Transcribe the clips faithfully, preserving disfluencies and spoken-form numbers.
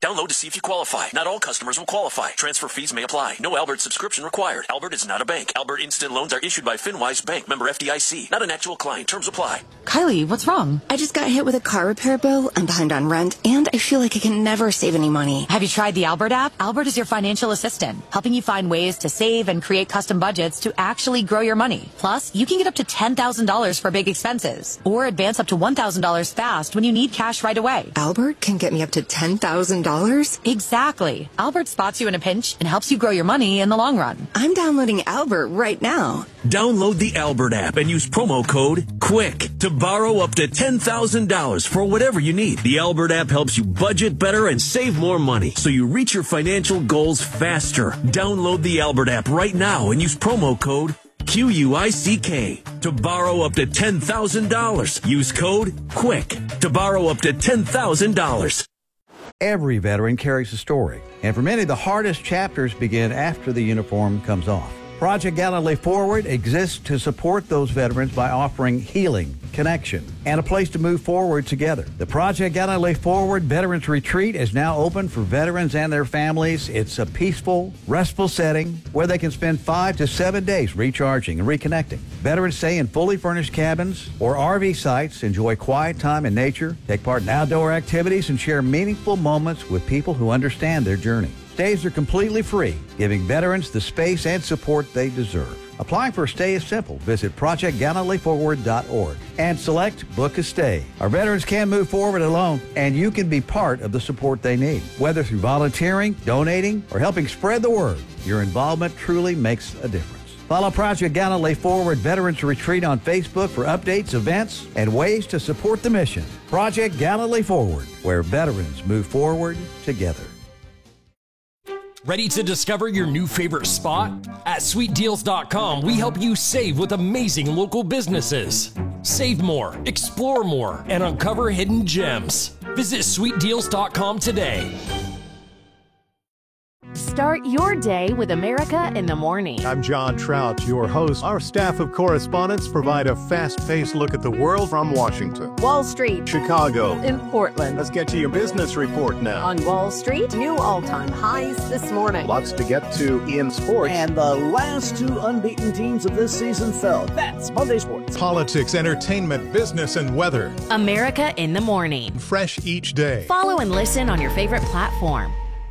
Download to see if you qualify. Not all customers will qualify. Transfer fees may apply. No Albert subscription required. Albert is not a bank. Albert Instant Loans are issued by FinWise Bank, member F D I C. Not an actual client. Terms apply. Kylie, what's wrong? I just got hit with a car repair bill. I'm behind on rent, and I feel like I can never save any money. Have you tried the Albert app? Albert is your financial assistant, helping you find ways to save and create custom budgets to actually grow your money. Plus, you can get up to ten thousand dollars for big expenses, or advance up to one thousand dollars fast when you need cash right away. Albert can get me up to ten thousand dollars? Exactly. Albert spots you in a pinch and helps you grow your money in the long run. I'm downloading Albert right now. Download the Albert app and use promo code QUICK to borrow up to ten thousand dollars for whatever you need. The Albert app helps you budget better and save more money so you reach your financial goals faster. Download the Albert app right now and use promo code Q U I C K to borrow up to ten thousand dollars. Use code QUICK to borrow up to ten thousand dollars. Every veteran carries a story, and for many, the hardest chapters begin after the uniform comes off. Project Gallantly Forward exists to support those veterans by offering healing, connection, and a place to move forward together. The Project Gallantly Forward Veterans Retreat is now open for veterans and their families. It's a peaceful, restful setting where they can spend five to seven days recharging and reconnecting. Veterans stay in fully furnished cabins or R V sites, enjoy quiet time in nature, take part in outdoor activities, and share meaningful moments with people who understand their journey. Stays are completely free, giving veterans the space and support they deserve. Applying for a stay is simple. Visit project gallantly forward dot org and select Book a Stay. Our veterans can't move forward alone, and you can be part of the support they need. Whether through volunteering, donating, or helping spread the word, your involvement truly makes a difference. Follow Project Gallantly Forward Veterans Retreat on Facebook for updates, events, and ways to support the mission. Project Gallantly Forward, where veterans move forward together. Ready to discover your new favorite spot? At sweet deals dot com, we help you save with amazing local businesses. Save more, explore more, and uncover hidden gems. Visit sweet deals dot com today. Start your day with America in the Morning. I'm John Trout, your host. Our staff of correspondents provide a fast-paced look at the world from Washington, Wall Street, Chicago, in Portland. Let's get to your business report now. On Wall Street, new all-time highs this morning. Lots to get to in sports. And the last two unbeaten teams of this season fell. That's Monday Sports. Politics, entertainment, business, and weather. America in the Morning. Fresh each day. Follow and listen on your favorite platform.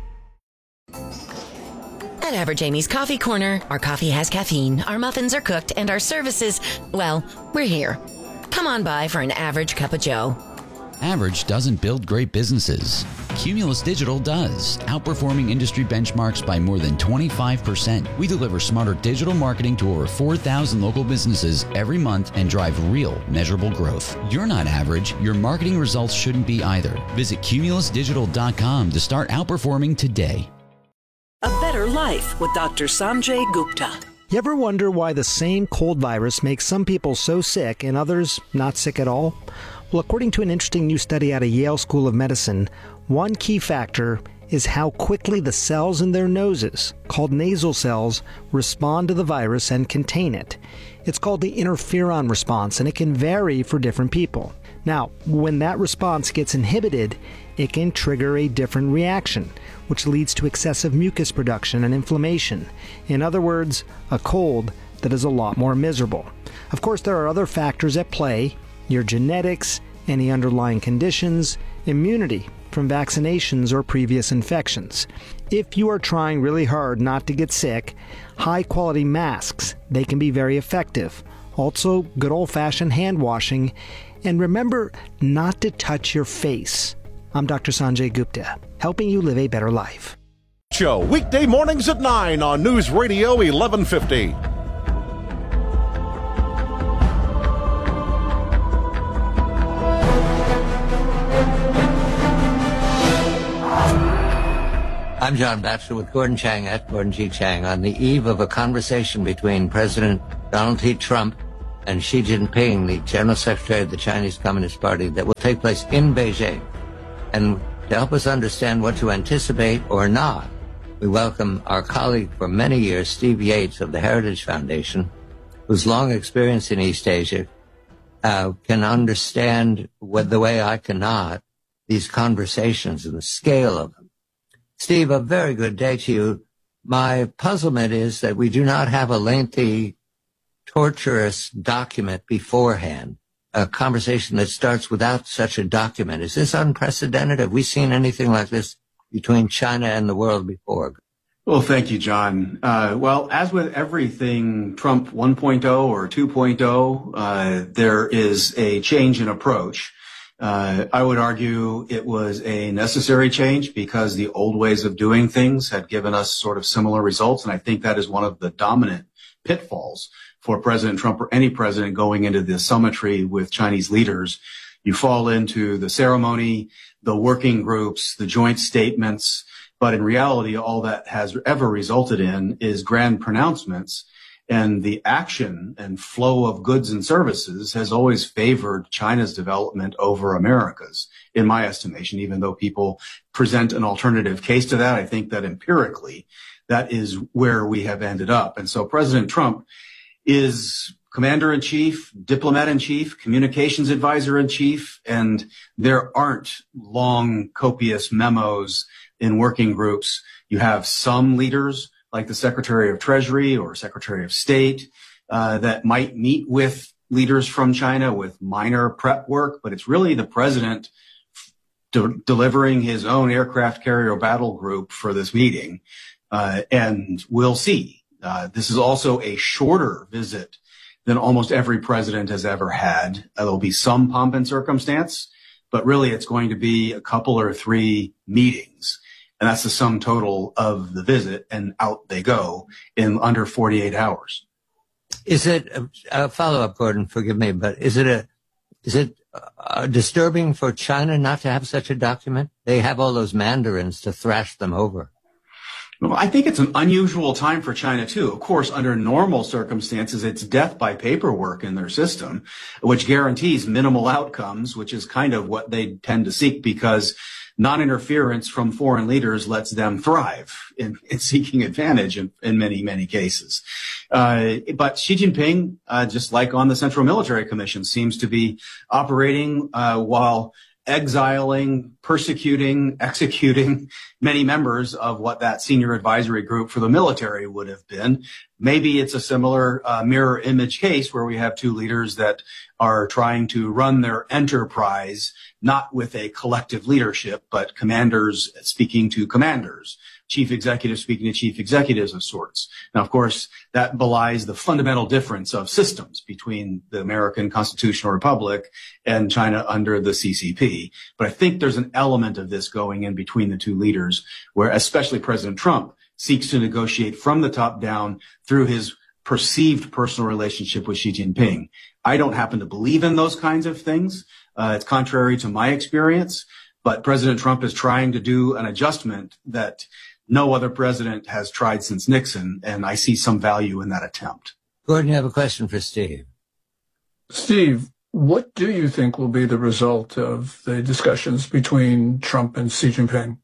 At Average Amy's Coffee Corner, our coffee has caffeine, our muffins are cooked, and our services, well, we're here. Come on by for an average cup of joe. Average doesn't build great businesses. Cumulus Digital does, outperforming industry benchmarks by more than twenty-five percent. We deliver smarter digital marketing to over four thousand local businesses every month and drive real, measurable growth. You're not average. Your marketing results shouldn't be either. Visit cumulus digital dot com to start outperforming today. A Better Life with Doctor Sanjay Gupta. You ever wonder why the same cold virus makes some people so sick and others not sick at all? Well, according to an interesting new study out of Yale School of Medicine, one key factor is how quickly the cells in their noses, called nasal cells, respond to the virus and contain it. It's called the interferon response, and it can vary for different people. Now, when that response gets inhibited, it can trigger a different reaction, which leads to excessive mucus production and inflammation. In other words, a cold that is a lot more miserable. Of course, there are other factors at play: your genetics, any underlying conditions, immunity from vaccinations or previous infections. If you are trying really hard not to get sick, high-quality masks, they can be very effective. Also, good old-fashioned hand washing. And remember not to touch your face. I'm Doctor Sanjay Gupta, helping you live a better life. Show, weekday mornings at nine on News Radio eleven fifty. I'm John Batchelor with Gordon Chang at Gordon G. Chang on the eve of a conversation between President Donald T. Trump and Xi Jinping, the General Secretary of the Chinese Communist Party, that will take place in Beijing. And to help us understand what to anticipate or not, we welcome our colleague for many years, Steve Yates of the Heritage Foundation, whose long experience in East Asia uh, can understand, with the way I cannot, these conversations and the scale of them. Steve, a very good day to you. My puzzlement is that we do not have a lengthy, torturous document beforehand, a conversation that starts without such a document. Is this unprecedented? Have we seen anything like this between China and the world before? Well, thank you, John. Uh, well, as with everything Trump one point oh or two point oh, uh, there is a change in approach. Uh, I would argue it was a necessary change because the old ways of doing things had given us sort of similar results. And I think that is one of the dominant pitfalls for President Trump or any president going into the summitry with Chinese leaders. You fall into the ceremony, the working groups, the joint statements. But in reality, all that has ever resulted in is grand pronouncements. And the action and flow of goods and services has always favored China's development over America's, in my estimation, even though people present an alternative case to that. I think that empirically, that is where we have ended up. And so President Trump is commander-in-chief, diplomat-in-chief, communications advisor-in-chief, and there aren't long, copious memos in working groups. You have some leaders like the Secretary of Treasury or Secretary of State, uh, that might meet with leaders from China with minor prep work, but it's really the president de- delivering his own aircraft carrier battle group for this meeting. Uh, and we'll see. Uh, this is also a shorter visit than almost every president has ever had. Uh, there'll be some pomp and circumstance, but really it's going to be a couple or three meetings. And that's the sum total of the visit, and out they go in under forty-eight hours. Is it a, a follow-up, Gordon? Forgive me, but is it a is it uh, disturbing for China not to have such a document? They have all those mandarins to thrash them over. Well, I think it's an unusual time for China, too. Of course, under normal circumstances, it's death by paperwork in their system, which guarantees minimal outcomes, which is kind of what they tend to seek because non-interference from foreign leaders lets them thrive in, in seeking advantage in, in many, many cases. Uh, but Xi Jinping, uh, just like on the Central Military Commission, seems to be operating uh, while exiling, persecuting, executing many members of what that senior advisory group for the military would have been. Maybe it's a similar uh, mirror image case where we have two leaders that are trying to run their enterprise, not with a collective leadership, but commanders speaking to commanders, chief executives speaking to chief executives of sorts. Now, of course, that belies the fundamental difference of systems between the American constitutional republic and China under the C C P. But I think there's an element of this going in between the two leaders where especially President Trump seeks to negotiate from the top down through his perceived personal relationship with Xi Jinping. I don't happen to believe in those kinds of things. Uh, it's contrary to my experience, but President Trump is trying to do an adjustment that no other president has tried since Nixon, and I see some value in that attempt. Gordon, you have a question for Steve. Steve, what do you think will be the result of the discussions between Trump and Xi Jinping?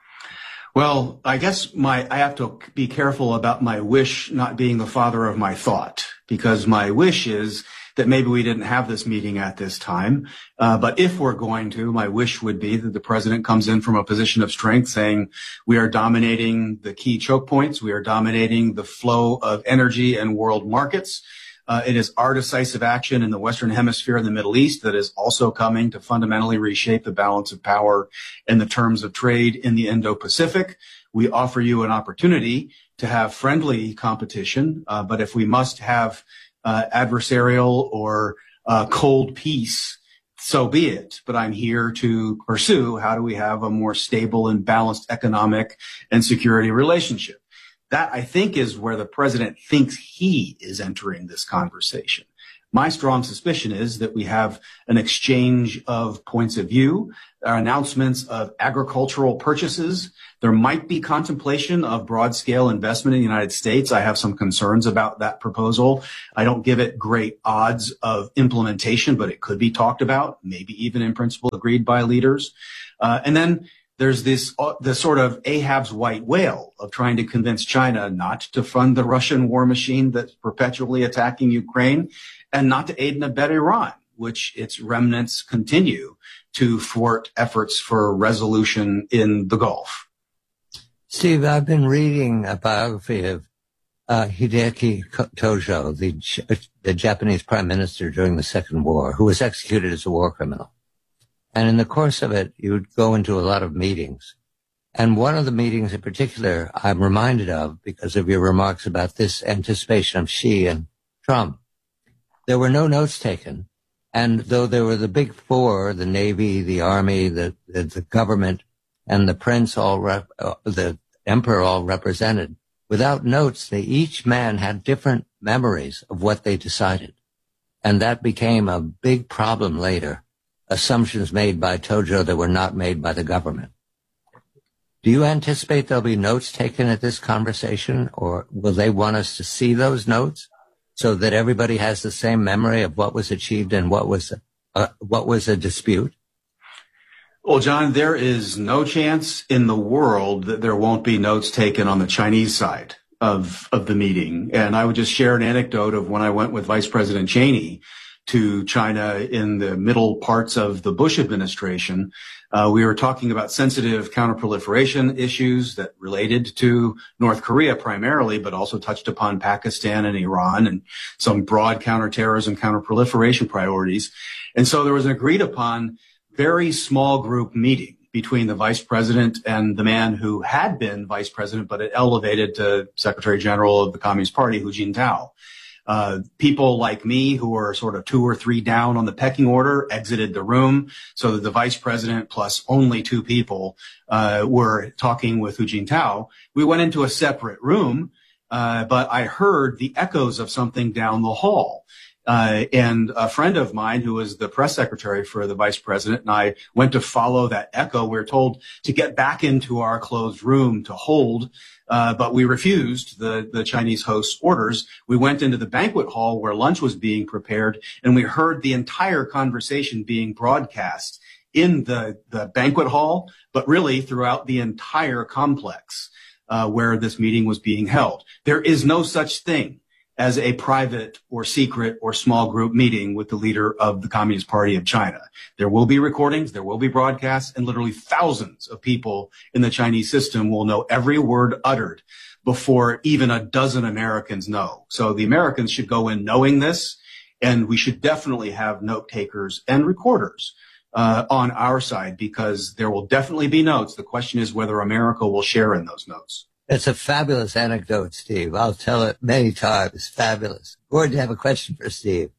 Well, I guess my I have to be careful about my wish not being the father of my thought, because my wish is that maybe we didn't have this meeting at this time. Uh, but if we're going to, my wish would be that the president comes in from a position of strength saying we are dominating the key choke points. We are dominating the flow of energy and world markets. Uh, it is our decisive action in the Western Hemisphere and the Middle East that is also coming to fundamentally reshape the balance of power and the terms of trade in the Indo-Pacific. We offer you an opportunity to have friendly competition, uh, but if we must have uh, adversarial or uh, cold peace, so be it. But I'm here to pursue how do we have a more stable and balanced economic and security relationship. That, I think, is where the president thinks he is entering this conversation. My strong suspicion is that we have an exchange of points of view, announcements of agricultural purchases. There might be contemplation of broad-scale investment in the United States. I have some concerns about that proposal. I don't give it great odds of implementation, but it could be talked about, maybe even in principle agreed by leaders. Uh, and then there's this, uh, the sort of Ahab's white whale of trying to convince China not to fund the Russian war machine that's perpetually attacking Ukraine and not to aid and abet Iran, which its remnants continue to thwart efforts for resolution in the Gulf. Steve, I've been reading a biography of uh, Hideki Tojo, the, the Japanese prime minister during the Second War, who was executed as a war criminal. And in the course of it, you would go into a lot of meetings. And one of the meetings in particular I'm reminded of because of your remarks about this anticipation of Xi and Trump. There were no notes taken. And though there were the big four, the Navy, the Army, the, the, the government, and the prince, all rep, uh, the emperor all represented, without notes, they each man had different memories of what they decided. And that became a big problem later. Assumptions made by Tojo that were not made by the government. Do you anticipate there'll be notes taken at this conversation, or will they want us to see those notes so that everybody has the same memory of what was achieved and what was uh, what was a dispute? Well, John, there is no chance in the world that there won't be notes taken on the Chinese side of of the meeting. And I would just share an anecdote of when I went with Vice President Cheney to China in the middle parts of the Bush administration. Uh, we were talking about sensitive counterproliferation issues that related to North Korea primarily, but also touched upon Pakistan and Iran and some broad counterterrorism, counterproliferation priorities. And so there was an agreed upon very small group meeting between the vice president and the man who had been vice president, but it elevated to Secretary General of the Communist Party, Hu Jintao. Uh, people like me who were sort of two or three down on the pecking order exited the room so that the vice president plus only two people uh, were talking with Hu Jintao. We went into a separate room, uh, but I heard the echoes of something down the hall. Uh, and a friend of mine who was the press secretary for the vice president and I went to follow that echo. We were told to get back into our closed room to hold, uh, but we refused the, the Chinese host's orders. We went into the banquet hall where lunch was being prepared, and we heard the entire conversation being broadcast in the, the banquet hall, but really throughout the entire complex uh, where this meeting was being held. There is no such thing as a private or secret or small group meeting with the leader of the Communist Party of China. There will be recordings, there will be broadcasts, and literally thousands of people in the Chinese system will know every word uttered before even a dozen Americans know. So the Americans should go in knowing this, and we should definitely have note takers and recorders uh, on our side, because there will definitely be notes. The question is whether America will share in those notes. It's a fabulous anecdote, Steve. I'll tell it many times. Fabulous. Gordon, I have a question for Steve.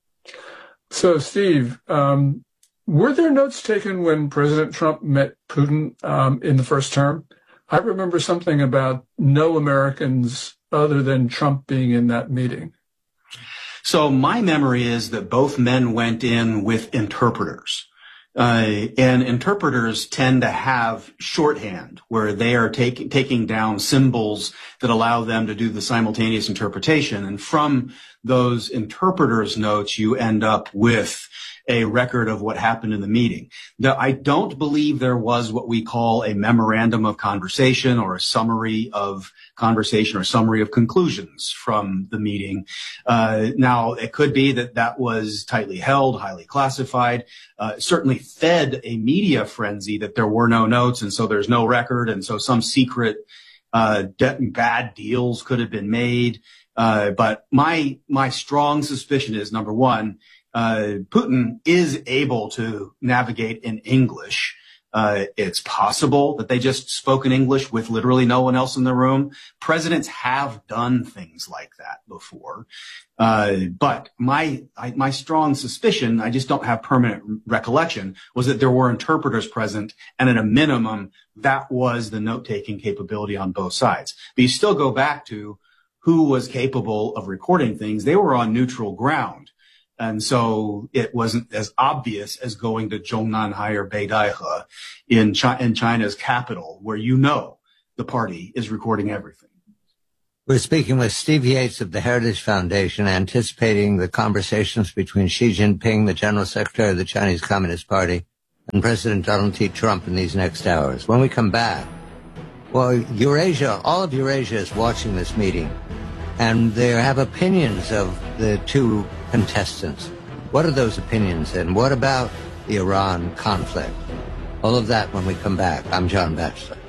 So, Steve, um, were there notes taken when President Trump met Putin um, in the first term? I remember something about no Americans other than Trump being in that meeting. So my memory is that both men went in with interpreters. Uh, and interpreters tend to have shorthand where they are taking taking down symbols that allow them to do the simultaneous interpretation. And from those interpreters' notes, you end up with a record of what happened in the meeting. Now, I don't believe there was what we call a memorandum of conversation or a summary of conversation or summary of conclusions from the meeting. Uh, now, it could be that that was tightly held, highly classified, uh, certainly fed a media frenzy that there were no notes, and so there's no record, and so some secret uh, de- bad deals could have been made. Uh, but my my strong suspicion is, number one, Uh, Putin is able to navigate in English. Uh, it's possible that they just spoke in English with literally no one else in the room. Presidents have done things like that before. Uh, but my, I, my strong suspicion, I just don't have permanent recollection, was that there were interpreters present, and at a minimum, that was the note-taking capability on both sides. But you still go back to who was capable of recording things. They were on neutral ground. And so it wasn't as obvious as going to Zhongnanhai or Beidaihe in, Chi- in China's capital, where you know the party is recording everything. We're speaking with Steve Yates of the Heritage Foundation, anticipating the conversations between Xi Jinping, the General Secretary of the Chinese Communist Party, and President Donald T. Trump in these next hours. When we come back, well, Eurasia, all of Eurasia is watching this meeting, and they have opinions of the two contestants. What are those opinions, and what about the Iran conflict? All of that when we come back. I'm John Batchelor.